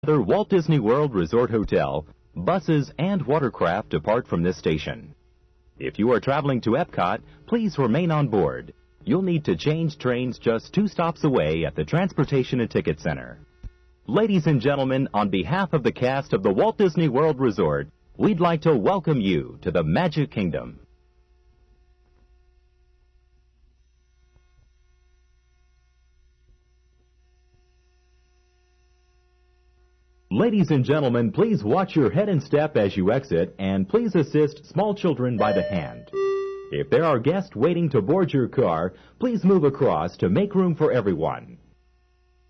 The Walt Disney World Resort Hotel, buses and watercraft depart from this station. If you are traveling to Epcot, please remain on board. You'll need to change trains just 2 stops away at the Transportation and Ticket Center. Ladies and gentlemen, on behalf of the cast of the Walt Disney World Resort, we'd like to welcome you to the Magic Kingdom. Ladies and gentlemen, please watch your head and step as you exit, and please assist small children by the hand. If there are guests waiting to board your car, please move across to make room for everyone.